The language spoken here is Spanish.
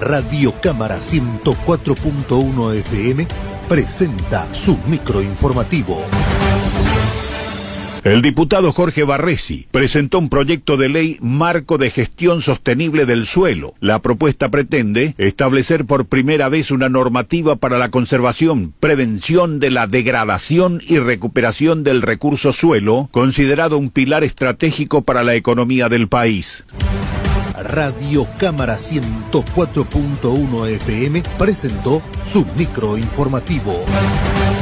Radio Cámara 104.1 FM presenta su microinformativo. El diputado Jorge Barresi presentó un proyecto de ley marco de gestión sostenible del suelo. La propuesta pretende establecer por primera vez una normativa para la conservación, prevención de la degradación y recuperación del recurso suelo, considerado un pilar estratégico para la economía del país. Radio Cámara 104.1 FM presentó su microinformativo.